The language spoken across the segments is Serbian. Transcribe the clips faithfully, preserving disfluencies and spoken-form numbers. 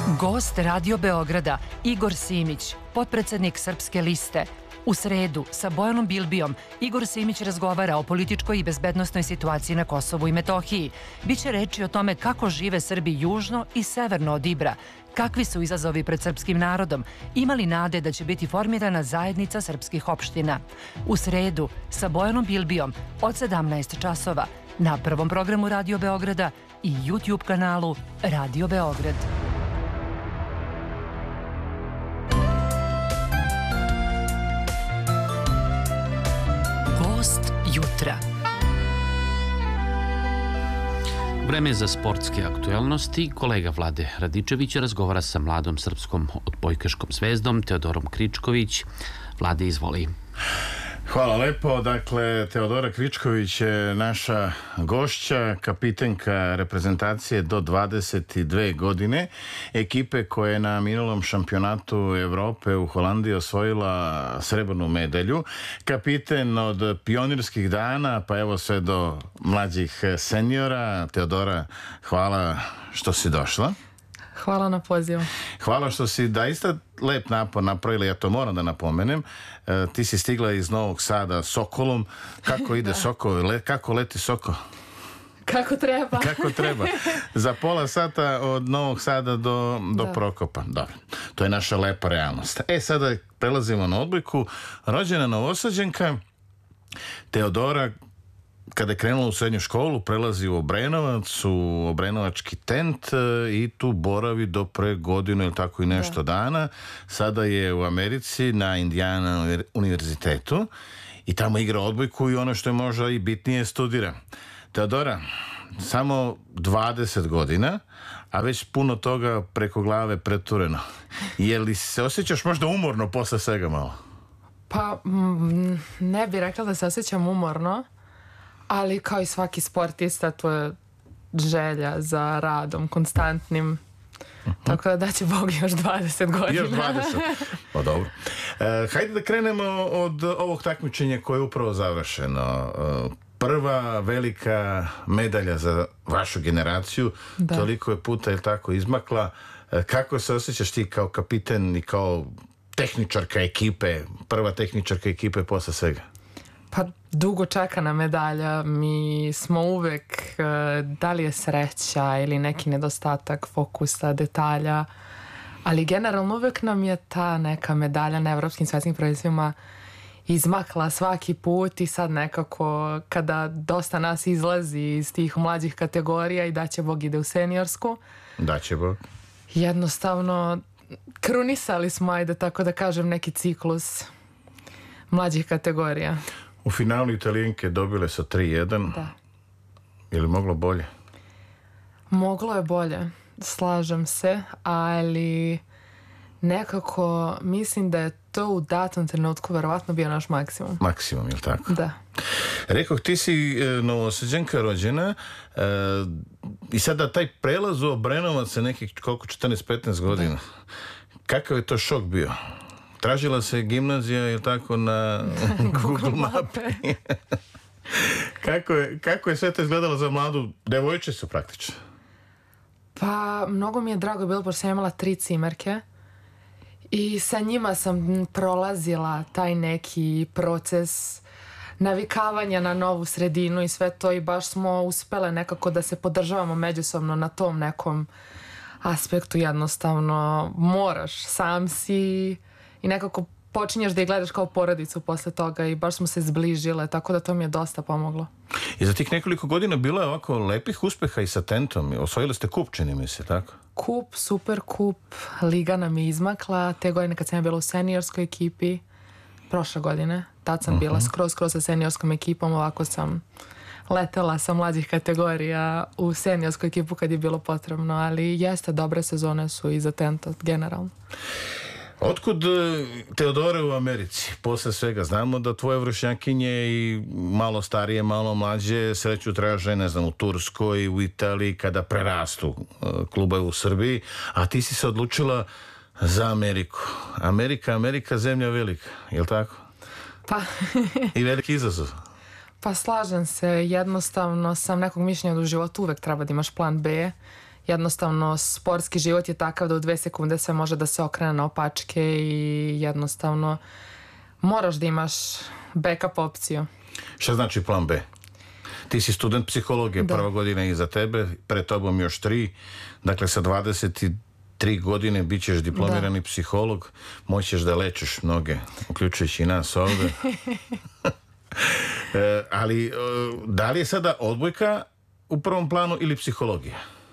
Gost Radio Beograda Igor Simić, potpredsednik Srpske liste. U sredu sa Bojanom Bilbijom Igor Simić razgovara o političkoj i bezbednosnoj situaciji na Kosovu i Metohiji. Biće reči o tome kako žive Srbi južno i severno od Ibra, kakvi su izazovi pred srpskim narodom, ima li nade da će biti formirana zajednica srpskih opština. U sredu sa Bojanom Bilbijom od sedamnaest časova na prvom programu Radio Beograda i YouTube kanalu Radio Beograd. Gost jutra. Vreme za sportske aktuelnosti. Kolega Vlade Radičević razgovara sa mladom srpskom odbojkaškom zvezdom Teodorom Kričković. Vlade, izvoli. Hvala lepo. Dakle, Teodora Kričković je naša gošća, kapitenka reprezentacije do dvadeset dve godine, ekipe koja je na minulom šampionatu Evrope u Holandiji osvojila srebrnu medalju. Kapiten od pionirskih dana, pa evo sve do mlađih seniora. Teodora, hvala što si došla. Hvala na pozivu. Hvala što si daista lep napor napravila, ja to moram da napomenem. E, ti si stigla iz Novog Sada Sokolom. Kako ide Sokol? Le, kako leti Sokol? Kako treba. Kako treba. Za pola sata od Novog Sada do, do Prokopa. Dobro. To je naša lepa realnost. E, sada prelazimo na odbojku. Rođena Novosađenka Teodora, kada je krenula u srednju školu, prelazi u Obrenovac, u Obrenovački tent i tu boravi do pre godinu ili tako i nešto da. dana. Sada je u Americi na Indiana univerzitetu i tamo igra odbojku i ono što je možda i bitnije, studira. Teodora, samo dvadeset godina, a već puno toga preko glave pretureno. Je li se osjećaš možda umorno posle svega malo? Pa m, ne bih rekla da se osjećam umorno, ali kao i svaki sportista, to je želja za radom konstantnim. Uh-huh. Tako da da će Bog još dvadeset godina. Još dvadeset. Pa dobro. E, hajde da krenemo od ovog takmičenja koje je upravo završeno. E, prva velika medalja za vašu generaciju. Da. Toliko je puta je tako izmakla. E, kako se osjećaš ti kao kapiten i kao tehničarka ekipe, prva tehničarka ekipe posle svega? Pa dugo čekana medalja. Mi smo uvek, da li je sreća ili neki nedostatak fokusa, detalja, ali generalno uvek nam je ta neka medalja na evropskim svetskim prvenstvima izmakla svaki put i sad nekako kada dosta nas izlazi iz tih mlađih kategorija i da će Bog ide u seniorsku. Da će Bog. Jednostavno krunisali smo, ajde tako da kažem, neki ciklus mlađih kategorija. U finalu Italijanke dobile sa tri jedan. Da. Je li moglo bolje? Moglo je bolje, slažem se, ali nekako mislim da je to u datom trenutku verovatno bio naš maksimum. Maksimum, je li tako? Da. Rekoh, ti si e, Novosađenka rođena e, i sada taj prelaz u Obrenovac je nekih koliko četrnaest petnaest godina. Da. Kakav je to šok bio? Tražila se gimnazija, je tako, na Google mapi. kako, je, kako je sve to izgledalo za mladu devojčicu praktično? Pa, mnogo mi je drago bilo, pošto sam imala tri cimerke i sa njima sam prolazila taj neki proces navikavanja na novu sredinu i sve to i baš smo uspele nekako da se podržavamo međusobno na tom nekom aspektu. Jednostavno moraš, sam si i nekako počinješ da ih gledaš kao porodicu posle toga i baš smo se zbližile, tako da to mi je dosta pomoglo. I za tih nekoliko godina bilo je ovako lepih uspeha i sa tentom. Osvojili ste kup, čini mi se, tako? Kup, super kup, liga nam je izmakla. Te godine kad sam bila u seniorskoj ekipi, prošle godine, tad sam uh-huh. bila skroz, skroz sa seniorskom ekipom, ovako sam letela sa mlađih kategorija u seniorsku ekipu kad je bilo potrebno, ali jeste, dobre sezone su i za tenta generalno. Otkud Teodore u Americi? Posle svega znamo da tvoje vršnjakinje i malo starije, malo mlađe sreću traže, ne znam, u Turskoj, u Italiji, kada prerastu klubove u Srbiji, a ti si se odlučila za Ameriku. Amerika, Amerika, zemlja velika, je li tako? Pa. I veliki izazov. Pa slažem se, jednostavno sam nekog mišljenja da u životu uvek treba da imaš plan B, jednostavno sportski život je takav da u dve sekunde sve može da se okrene na opačke i jednostavno moraš da imaš backup opciju. Šta znači plan B? Ti si student psihologije, da. Prva godina iza tebe, pred tobom još tri, dakle sa dvadeset tri godine bit ćeš diplomirani da. Psiholog, moćeš da lečeš mnoge, uključujući i nas ovde. e, ali da li je sada odbojka u prvom planu ili psihologija?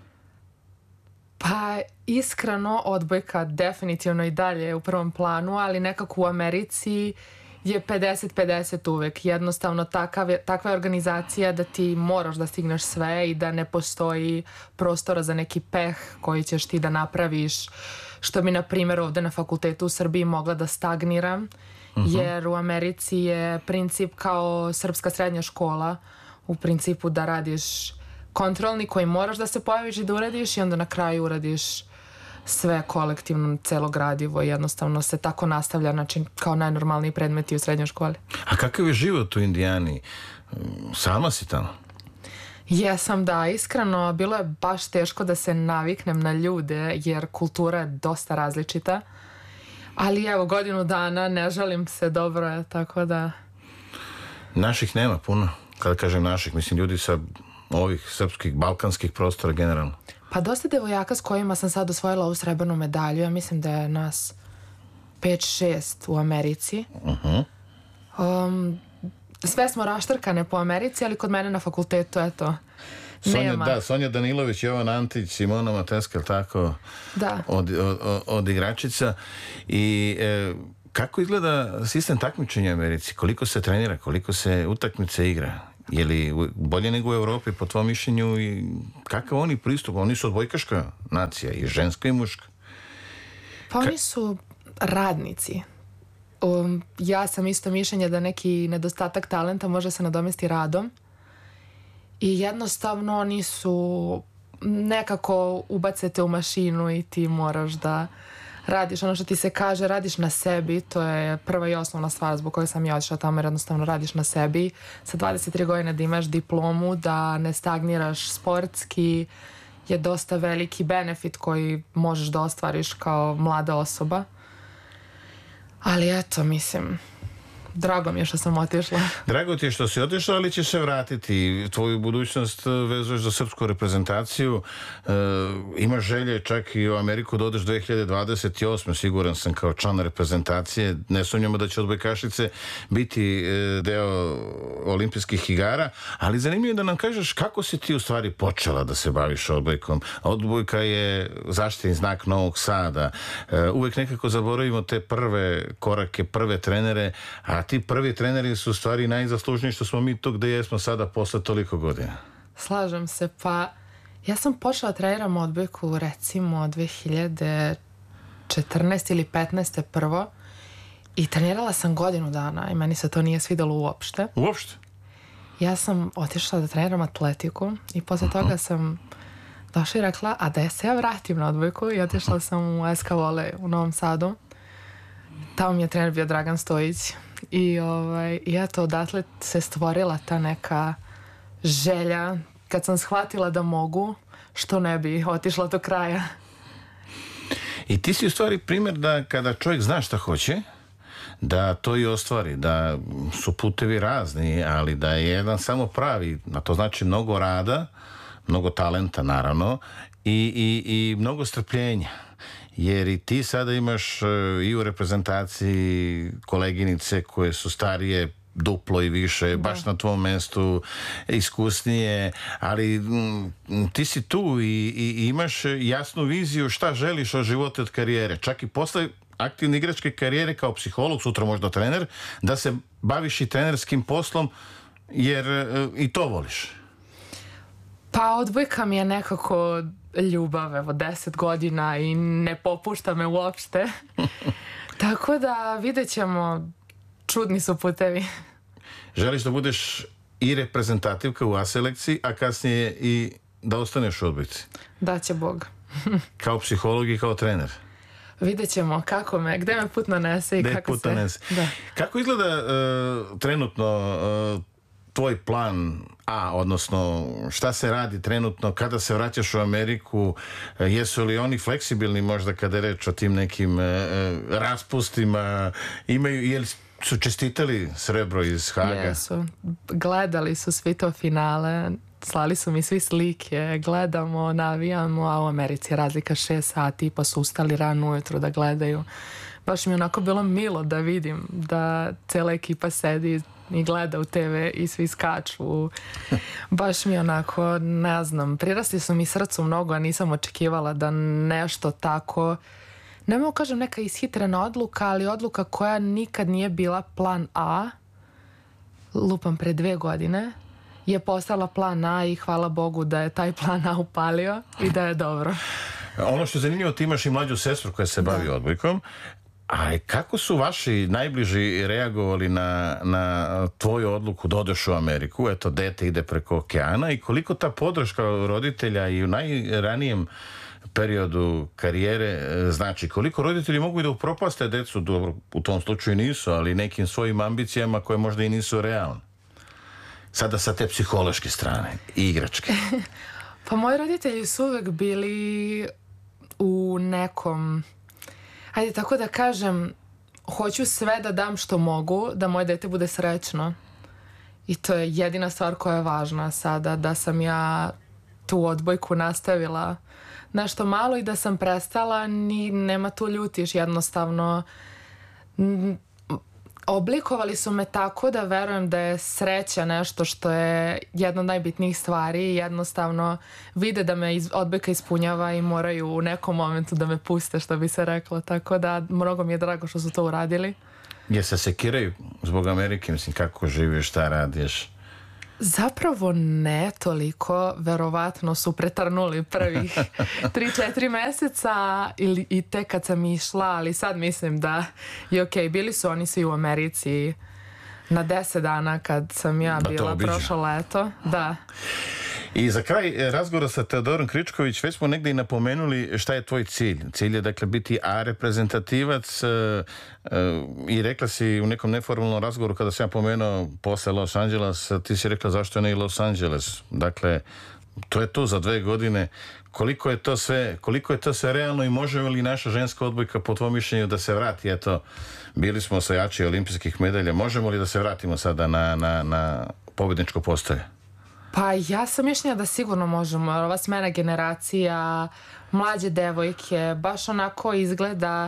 Pa iskreno odbojka definitivno i dalje u prvom planu, ali nekako u Americi je pedeset pedeset uvek. Jednostavno takav je, takva je organizacija da ti moraš da stigneš sve i da ne postoji prostora za neki peh koji ćeš ti da napraviš, što bi na primjer ovde na fakultetu u Srbiji mogla da stagniram, uh-huh. jer u Americi je princip kao srpska srednja škola, u principu da radiš kontrolni koji moraš da se pojaviš i da uradiš i onda na kraju uradiš sve kolektivno, celo gradivo, jednostavno se tako nastavlja, znači kao najnormalniji predmeti u srednjoj školi. A kakav je život u Indijani? Sama si tamo? Jesam, da, iskreno, bilo je baš teško da se naviknem na ljude, jer kultura je dosta različita, ali evo, godinu dana, ne žalim se, dobro je, tako da... Naših nema puno, kada kažem naših, mislim ljudi sa ovih srpskih, balkanskih prostora generalno. Pa dosta devojaka s kojima sam sad osvojila ovu srebrnu medalju, ja mislim da je nas pet šest u Americi. Uh-huh. Um, sve smo raštrkane po Americi, ali kod mene na fakultetu, eto, Sonja, nema. Da, Sonja Danilović, Jovan Antić, Simona Mateska, tako, da. od, od, od igračica. I e, kako izgleda sistem takmičenja u Americi? Koliko se trenira, koliko se utakmice igra? Je li bolje nego u Evropi po tvojom mišljenju i kakav oni pristup? Oni su odbojkaška nacija, i ženska i muška. Pa oni su radnici. Um, ja sam isto mišljenja da neki nedostatak talenta može se nadomesti radom i jednostavno oni su nekako ubacete u mašinu i ti moraš da radiš ono što ti se kaže, radiš na sebi, to je prva i osnovna stvar zbog koje sam ja odšla tamo, jer jednostavno radiš na sebi. Sa dvadeset tri godine da imaš diplomu, da ne stagniraš sportski, je dosta veliki benefit koji možeš da ostvariš kao mlada osoba. Ali eto, mislim, drago mi je što sam otišla. Drago ti je što si otišla, ali ćeš se vratiti. Tvoju budućnost vezuješ za srpsku reprezentaciju. E, imaš želje čak i u Ameriku da odeš dve hiljade dvadeset osme. Siguran sam kao član reprezentacije. Ne sumnjamo da će odbojkašice biti e, deo olimpijskih igara. Ali zanimljivo je da nam kažeš kako si ti u stvari počela da se baviš odbojkom. Odbojka je zaštitni znak Novog Sada. E, uvek nekako zaboravimo te prve korake, prve trenere, a ti prvi treneri su u stvari najzaslužniji što smo mi tu gde jesmo sada posle toliko godina. Slažem se, pa ja sam počela treniram odbojku recimo dve hiljade četrnaeste ili petnaeste prvo i trenirala sam godinu dana i meni se to nije svidelo uopšte. Uopšte? Ja sam otišla da treniram atletiku i posle uh-huh. toga sam došla i rekla, a da se ja vratim na odbojku i otišla sam u es ka Vole u Novom Sadu. Tamo mi je trener bio Dragan Stojić. I, ovaj, i eto, odatle se stvorila ta neka želja. Kad sam shvatila da mogu, što ne bi otišla do kraja. I ti si u stvari primjer da kada čovjek zna šta hoće, da to i ostvari, da su putevi razni, ali da je jedan samo pravi, a to znači mnogo rada, mnogo talenta naravno i, i, i mnogo strpljenja. Jer i ti sada imaš i u reprezentaciji koleginice koje su starije duplo i više, da. Baš na tvom mestu, iskusnije, ali m, ti si tu i, i imaš jasnu viziju šta želiš od života, od karijere. Čak i posle aktivne igračke karijere kao psiholog, sutra možda trener, da se baviš i trenerskim poslom, jer e, i to voliš. Pa odbojka mi je nekako ljubav, evo, deset godina i ne popušta me uopšte. Tako da vidjet ćemo, čudni su putevi. Želiš da budeš i reprezentativka u A selekciji, a kasnije i da ostaneš u odbojci? Da će Bog. Kao psiholog i kao trener? Vidjet ćemo kako me, gde me put nanese i gde kako put se... Nanese. Da. Kako izgleda uh, trenutno uh, tvoj plan A, odnosno šta se radi trenutno, kada se vraćaš u Ameriku, jesu li oni fleksibilni možda kada je reč o tim nekim e, raspustima, imaju, jel su čestitali srebro iz Haga? Jesu, gledali su svi to finale, slali su mi svi slike, gledamo, navijamo, a u Americi je razlika šest sati, pa su ustali rano ujutro da gledaju. Baš mi je onako bilo milo da vidim da cela ekipa sedi i gleda u te ve i svi skaču. Baš mi je onako, ne znam, prirasli su mi srcu mnogo, a nisam očekivala da nešto tako, ne mogu kažem neka ishitrena odluka, ali odluka koja nikad nije bila plan A, lupam pre dve godine, je postala plan A i hvala Bogu da je taj plan A upalio i da je dobro. Ono što je zanimljivo, ti imaš i mlađu sestru koja se bavi da. odbojkom. A kako su vaši najbliži reagovali na, na tvoju odluku da odeš u Ameriku? Eto, dete ide preko okeana i koliko ta podrška roditelja i u najranijem periodu karijere znači? Koliko roditelji mogu i da upropaste decu, dobro, u tom slučaju nisu, ali nekim svojim ambicijama koje možda i nisu realne? Sada sa te psihološke strane i igračke. Pa moji roditelji su uvek bili u nekom, ajde tako da kažem, hoću sve da dam što mogu, da moje dete bude srećno. I to je jedina stvar koja je važna sada, da sam ja tu odbojku nastavila nešto malo i da sam prestala, ni, nema tu ljutiš, jednostavno m, oblikovali su me tako da verujem da je sreća nešto što je jedna od najbitnijih stvari i jednostavno vide da me iz, odbojka ispunjava i moraju u nekom momentu da me puste, što bi se reklo, tako da mnogo mi je drago što su to uradili. Je se sekiraju zbog Amerike, mislim, kako živiš, šta radiš? Zapravo ne toliko, verovatno su pretrnuli prvih tri četiri meseca ili, i tek kad sam išla, ali sad mislim da je okej. Bili su oni svi u Americi na deset dana kad sam ja da bila prošlo leto. Da. I za kraj razgovora sa Teodorom Kričković već smo negdje i napomenuli šta je tvoj cilj. Cilj je dakle biti A reprezentativac e, e, i rekla si u nekom neformalnom razgovoru kada sam ja pomenuo posle Los Angeles, ti si rekla zašto ne i Los Angeles. Dakle, to je to za dve godine. Koliko je to sve, koliko je to sve realno i može li naša ženska odbojka po tvojom mišljenju da se vrati? Eto, bili smo osvajači olimpijskih medalja. Možemo li da se vratimo sada na, na, na pobjedničko postoje? Pa ja sam mišljenja da sigurno možemo. Ova smena generacija, mlađe devojke, baš onako izgleda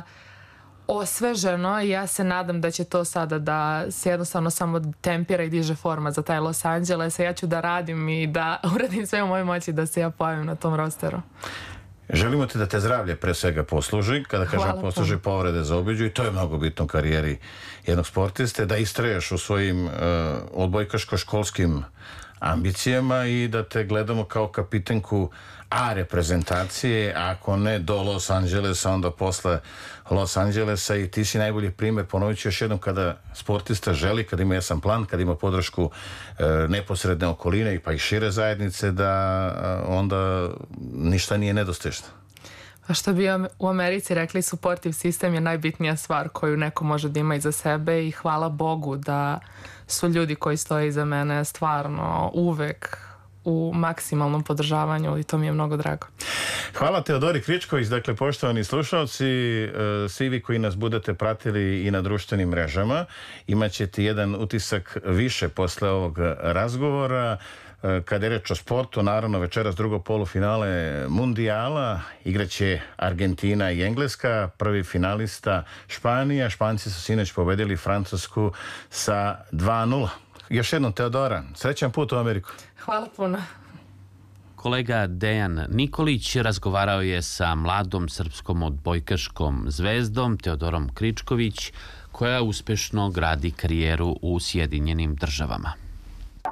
osveženo i ja se nadam da će to sada da se jednostavno samo tempira i diže forma za taj Los Angeles. Ja ću da radim i da uradim sve u mojoj moći da se ja pojavim na tom rosteru. Želimo ti da te zdravlje pre svega posluži, kada kažem Hvala posluži, povrede zaobiđu i to je mnogo bitno u karijeri jednog sportiste, da istraješ u svojim uh, odbojkaško-školskim ambicijama i da te gledamo kao kapitenku A reprezentacije, ako ne do Los Angelesa, onda posle Los Angelesa, i ti si najbolji primjer. Ponovit ću još jednom, kada sportista želi, kada ima jasan plan, kada ima podršku e, neposredne okoline i pa i šire zajednice, da e, onda ništa nije nedostižno. A što bi u Americi rekli, supportive sistem je najbitnija stvar koju neko može da ima iza sebe i hvala Bogu da su ljudi koji stoje iza mene stvarno uvek u maksimalnom podržavanju i to mi je mnogo drago. Hvala Teodori Kričković. Dakle, poštovani slušalci, svi vi koji nas budete pratili i na društvenim mrežama, imat ćete jedan utisak više posle ovog razgovora. Kada je reč o sportu, naravno večeras drugo polufinale Mundijala, igraće Argentina i Engleska, prvi finalista Španija. Španci su sinoć pobedili Francusku sa dva nula. Još jednom, Teodora, srećan put u Ameriku. Hvala puno. Kolega Dejan Nikolić razgovarao je sa mladom srpskom odbojkaškom zvezdom Teodorom Kričković, koja uspešno gradi karijeru u Sjedinjenim Državama.